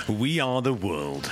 We are the world.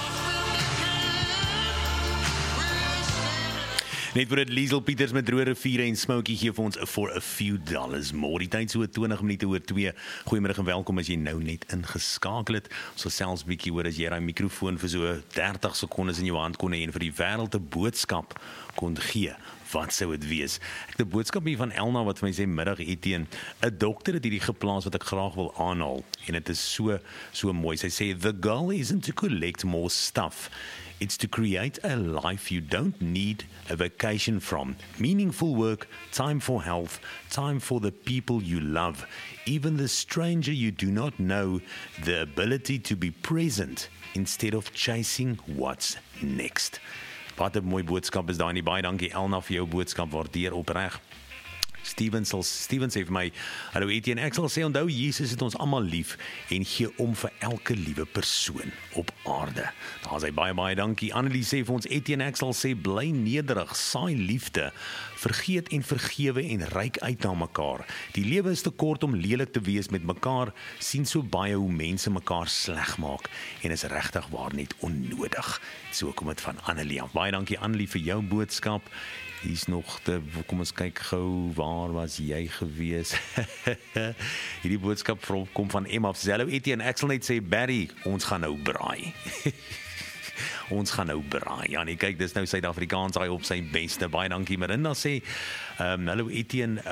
Net voor dit Liesel Pieters met Droë Riviere en Smokey gee vir ons for a few dollars more. Die tyd so 20 minute oor 2. Goeiemiddag en welkom as jy nou net ingeskakel het. Ons sal selfs bietjie hoor as jy daai mikrofoon vir so 30 sekondes in jou hand kon hê en vir die wêreld 'n boodskap kon gee. Wat sou dit wees? Ek het 'n boodskap hier van Elna wat vir my sê middag Etienne, 'n dokter het hierdie geplaas wat ek graag wil aanhaal en dit is so mooi. Sy sê the goal isn't to collect more stuff. It's to create a life you don't need a vacation from. Meaningful work, time for health, time for the people you love, even the stranger you do not know, the ability to be present instead of chasing what's next. Wat 'n mooi boodskap is daai nie. Baie dankie Elna vir jou boodskap, waardeer opreg. Steven sê vir my, hallo Etienne, ek sal sê onthou Jesus het ons almal lief en gee om vir elke liewe persoon op aarde. Daar sê baie dankie. Annelie sê vir ons Etienne, ek sal sê bly nederig, saai liefde, vergeet en vergewe en reik uit na mekaar. Die lewe is te kort om lelik te wees met mekaar, sien so baie hoe mense mekaar sleg maak en is regtig waar net onnodig. So kom dit van Annelie. Baie dankie Annelie vir jou boodskap. Hier's nog kom ons kyk gou, waar was jy gewees? Hierdie boodskap kom van Emma. Hallo Etienne, ek sal net sê Barry, ons gaan nou braai. Ons gaan nou braai. Ja nee, kyk, dis nou Suid-Afrikaans raai op sy beste. Baie dankie. Marinda sê, hallo Etienne,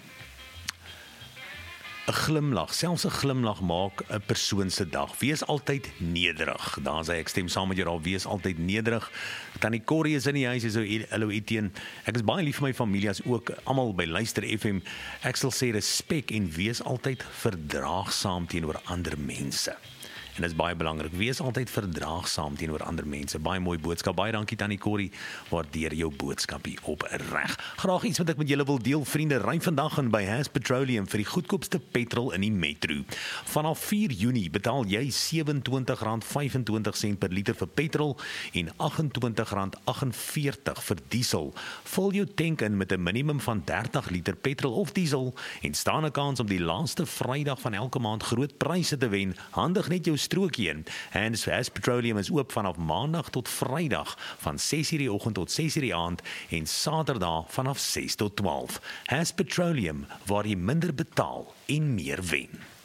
'n glimlag, selfs 'n glimlag maak 'n persoon se dag. Wees altyd nederig. Daar sê ek stem saam met jou daar, wees altyd nederig. Tannie Corrie is in die huis, so hallo Etienne. Ek is baie lief vir my familie, as ook almal by Luister FM. Ek sal sê respek en wees altyd verdraagsaam teenoor ander mense. En dit is baie belangrik, wees altyd verdraagsaam teenoor ander mense. Baie mooi boodskap, baie dankie Tannie Corrie, waardeer jou boodskap hier op reg. Graag iets wat ek met julle wil deel, vriende, ry vandag in by Has Petroleum vir die goedkoopste petrol in die metro. Vanaf 4 Junie betaal jy R27.25 per liter vir petrol en R28.48 vir diesel. Vul jou tank in met 'n minimum van 30 liter petrol of diesel en staan 'n kans om die laaste Vrydag van elke maand groot pryse te wen. Handig net jou strokie in. Has Petroleum is oop vanaf Maandag tot Vrydag van 6:00 die oggend tot 6:00 die aand en Saterdag vanaf 6 tot 12. Has Petroleum, waar jy minder betaal en meer wen.